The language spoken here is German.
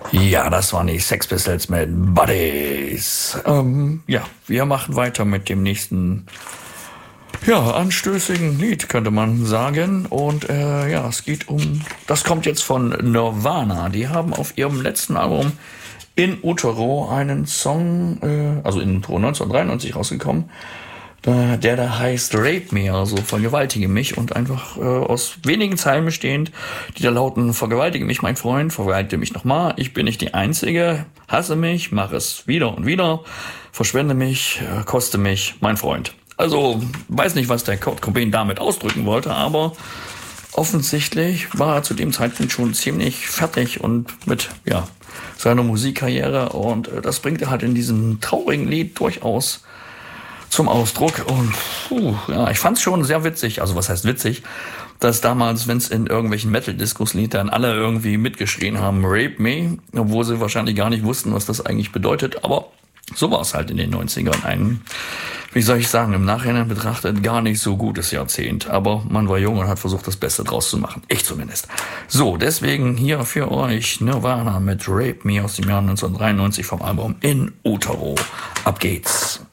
Ja, das waren die Sex Pistols mit Buddies. Ja, wir machen weiter mit dem nächsten, ja, anstößigen Lied, könnte man sagen. Und ja, es geht um, das kommt jetzt von Nirvana. Die haben auf ihrem letzten Album In Utero einen Song, also in Utero 1993 rausgekommen, der da heißt Rape Me, also vergewaltige mich, und einfach aus wenigen Zeilen bestehend, die da lauten: Vergewaltige mich, mein Freund, vergewaltige mich nochmal, ich bin nicht die Einzige, hasse mich, mach es wieder und wieder, verschwende mich, koste mich, mein Freund. Also, weiß nicht, was der Kurt Cobain damit ausdrücken wollte, aber offensichtlich war er zu dem Zeitpunkt schon ziemlich fertig und mit, ja, seiner Musikkarriere, und das bringt er halt in diesem traurigen Lied durchaus zum Ausdruck. Und ja, ich fand's schon sehr witzig, also was heißt witzig, dass damals, wenn es in irgendwelchen Metal-Discos lied, dann alle irgendwie mitgeschrien haben, Rape Me, obwohl sie wahrscheinlich gar nicht wussten, was das eigentlich bedeutet, aber so war es halt in den 90ern. Ein, wie soll ich sagen, im Nachhinein betrachtet gar nicht so gutes Jahrzehnt, aber man war jung und hat versucht, das Beste draus zu machen. Ich zumindest. So, deswegen hier für euch Nirvana mit Rape Me aus dem Jahr 1993 vom Album In Utero. Ab geht's.